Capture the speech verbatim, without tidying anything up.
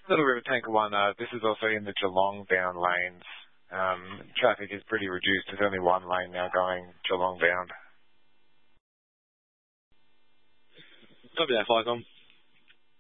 Little River Tanker One, uh, this is also in the Geelong-bound lanes. Um, traffic is pretty reduced. There's only one lane now going Geelong-bound. Copy that, Flycom.